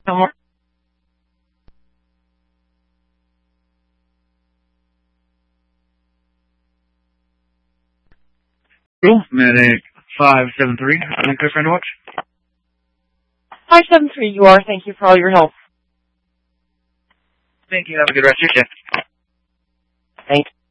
Cool. Medic 573. I think friend watch. 573, you are. Thank you for all your help. Thank you. Have a good rest of your day. Thanks.